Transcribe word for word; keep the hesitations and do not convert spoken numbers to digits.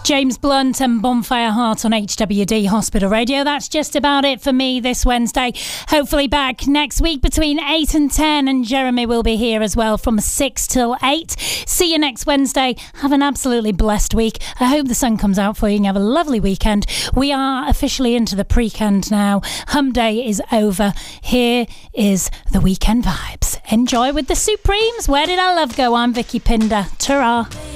James Blunt and Bonfire Heart on H W D Hospital Radio. That's just about it for me this Wednesday. Hopefully back next week between eight and ten, and Jeremy will be here as well from six till eight. See you next Wednesday. Have an absolutely blessed week. I hope the sun comes out for you and have a lovely weekend. We are officially into the pre-kend now. Hump Day is over. Here is the weekend vibes. Enjoy with the Supremes. Where did our love go? I'm Vicky Pinder. Ta-ra.